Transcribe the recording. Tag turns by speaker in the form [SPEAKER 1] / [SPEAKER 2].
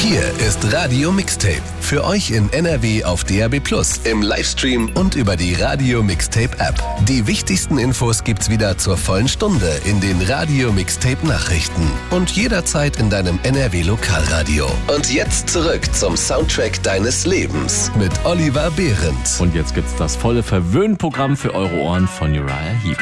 [SPEAKER 1] Hier ist Radio Mixtape. Für euch in NRW auf DAB+, im Livestream und über die Radio Mixtape App. Die wichtigsten Infos gibt's wieder zur vollen Stunde in den Radio Mixtape Nachrichten und jederzeit in deinem NRW Lokalradio. Und jetzt zurück zum Soundtrack deines Lebens mit Oliver Behrendt.
[SPEAKER 2] Und jetzt gibt's das volle Verwöhnprogramm für eure Ohren von Uriah Heep.